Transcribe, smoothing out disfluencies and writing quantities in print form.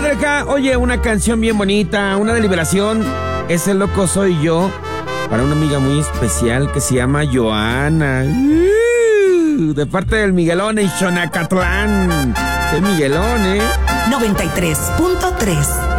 comadreja. Oye, una canción bien bonita, una de liberación. Ese loco soy yo. Para una amiga muy especial que se llama Joana. De parte del Miguelón en Xonacatlán. El Miguelón, 93.3